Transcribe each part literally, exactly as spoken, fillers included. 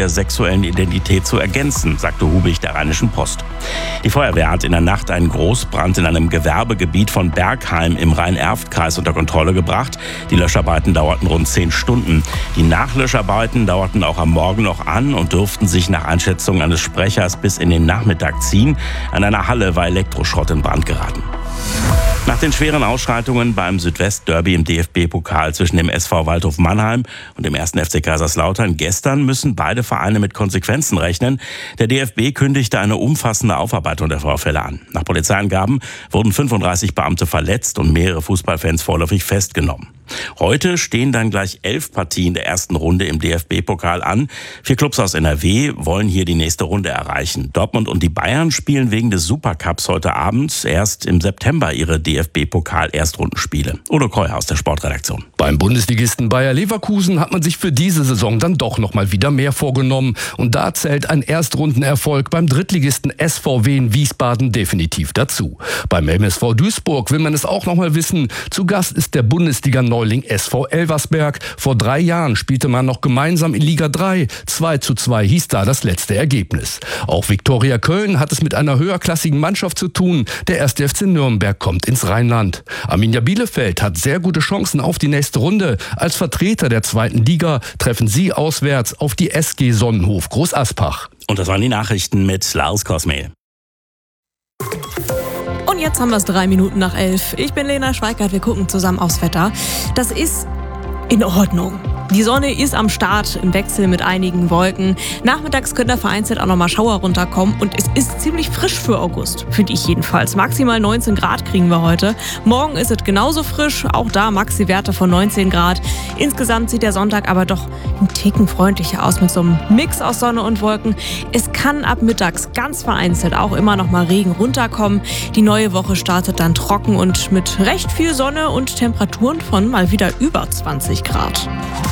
der sexuellen Identität zu ergänzen, sagte Hubig der Rheinischen Post. Die Feuerwehr hat in der Nacht einen Großbrand in einem Gewerbegebiet von Bergheim im Rhein-Erft-Kreis unter Kontrolle gebracht. Die Löscharbeiten dauerten rund zehn Stunden. Die Nachlöscharbeiten dauerten auch am Morgen noch an und dürften sich nach Einschätzung eines Sprechers bis in den Nachmittag ziehen. An einer Halle war Elektroschrott in Brand geraten. Nach den schweren Ausschreitungen beim Südwest-Derby im D F B-Pokal zwischen dem S V Waldhof Mannheim und dem ersten F C Kaiserslautern gestern müssen beide Vereine mit Konsequenzen rechnen. Der D F B kündigte eine umfassende Aufarbeitung der Vorfälle an. Nach Polizeiangaben wurden fünfunddreißig Beamte verletzt und mehrere Fußballfans vorläufig festgenommen. Heute stehen dann gleich elf Partien der ersten Runde im D F B-Pokal an. Vier Clubs aus N R W wollen hier die nächste Runde erreichen. Dortmund und die Bayern spielen wegen des Supercups heute Abend erst im September ihre D F B-Pokal-Erstrundenspiele. Udo Kreuer aus der Sportredaktion. Beim Bundesligisten Bayer Leverkusen hat man sich für diese Saison dann doch noch mal wieder mehr vorgenommen. Und da zählt ein Erstrundenerfolg beim Drittligisten S V W in Wiesbaden definitiv dazu. Beim M S V Duisburg will man es auch noch mal wissen. Zu Gast ist der Bundesliga-Neuling S V Elversberg. Vor drei Jahren spielte man noch gemeinsam in Liga drei. zwei zu zwei hieß da das letzte Ergebnis. Auch Viktoria Köln hat es mit einer höherklassigen Mannschaft zu tun. Der erste F C Nürnberg kommt ins Rheinland. Arminia Bielefeld hat sehr gute Chancen auf die nächste Runde. Als Vertreter der zweiten Liga treffen sie auswärts auf die S G Sonnenhof Großaspach. Und das waren die Nachrichten mit Lars Kosmel. Und jetzt haben wir es drei Minuten nach elf. Ich bin Lena Schweikart, wir gucken zusammen aufs Wetter. Das ist in Ordnung. Die Sonne ist am Start im Wechsel mit einigen Wolken. Nachmittags können da vereinzelt auch nochmal Schauer runterkommen und es ist ziemlich frisch für August, finde ich jedenfalls. Maximal neunzehn Grad kriegen wir heute. Morgen ist es genauso frisch, auch da Maxi-Werte von neunzehn Grad. Insgesamt sieht der Sonntag aber doch einen Ticken freundlicher aus mit so einem Mix aus Sonne und Wolken. Es kann ab mittags ganz vereinzelt auch immer noch mal Regen runterkommen. Die neue Woche startet dann trocken und mit recht viel Sonne und Temperaturen von mal wieder über zwanzig Grad.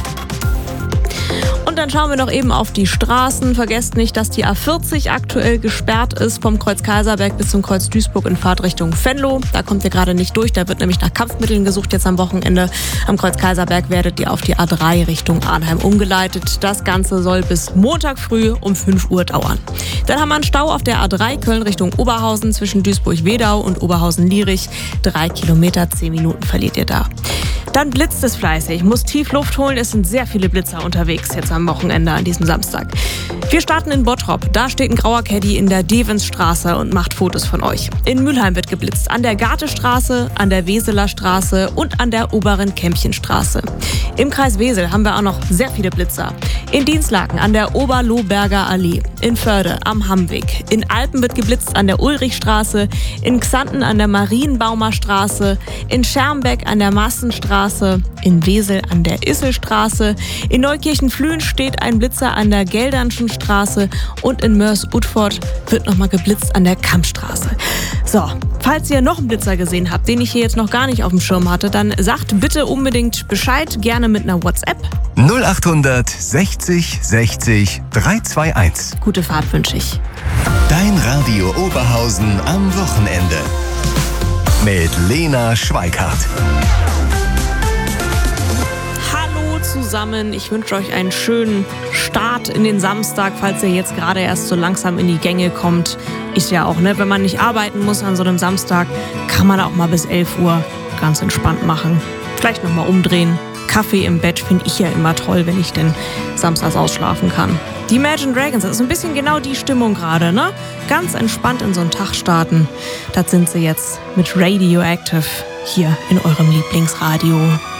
Und dann schauen wir noch eben auf die Straßen. Vergesst nicht, dass die A vierzig aktuell gesperrt ist vom Kreuz Kaiserberg bis zum Kreuz Duisburg in Fahrtrichtung Venlo. Da kommt ihr gerade nicht durch, da wird nämlich nach Kampfmitteln gesucht jetzt am Wochenende. Am Kreuz Kaiserberg werdet ihr auf die A drei Richtung Arnheim umgeleitet. Das Ganze soll bis Montag früh um fünf Uhr dauern. Dann haben wir einen Stau auf der A drei Köln Richtung Oberhausen zwischen Duisburg-Wedau und Oberhausen-Lierich. Drei Kilometer, zehn Minuten verliert ihr da. Dann blitzt es fleißig. Muss tief Luft holen. Es sind sehr viele Blitzer unterwegs jetzt am Wochenende an diesem Samstag. Wir starten in Bottrop. Da steht ein grauer Caddy in der Devensstraße und macht Fotos von euch. In Mülheim wird geblitzt. An der Gartestraße, an der Weseler Straße und an der oberen Kämpchenstraße. Im Kreis Wesel haben wir auch noch sehr viele Blitzer. In Dinslaken an der Oberlohberger Allee. In Förde am Hammweg. In Alpen wird geblitzt an der Ulrichstraße. In Xanten an der Marienbaumer Straße. In Schermbeck an der Massenstraße. In Wesel an der Isselstraße. In Neukirchen-Flühen steht ein Blitzer an der Geldernschen Straße. Und in Mörs-Utford wird nochmal geblitzt an der Kammstraße. So, falls ihr noch einen Blitzer gesehen habt, den ich hier jetzt noch gar nicht auf dem Schirm hatte, dann sagt bitte unbedingt Bescheid, gerne mit einer WhatsApp. null achthundert sechzig sechzig dreihunderteinundzwanzig. Gute Fahrt wünsche ich. Dein Radio Oberhausen am Wochenende. Mit Lena Schweikart. Zusammen. Ich wünsche euch einen schönen Start in den Samstag, falls ihr jetzt gerade erst so langsam in die Gänge kommt. Ist ja auch, ne? Wenn man nicht arbeiten muss an so einem Samstag, kann man auch mal bis elf Uhr ganz entspannt machen. Vielleicht nochmal umdrehen. Kaffee im Bett finde ich ja immer toll, wenn ich denn samstags ausschlafen kann. Die Imagine Dragons, das ist ein bisschen genau die Stimmung gerade, ne? Ganz entspannt in so einen Tag starten. Das sind sie jetzt mit Radioactive hier in eurem Lieblingsradio.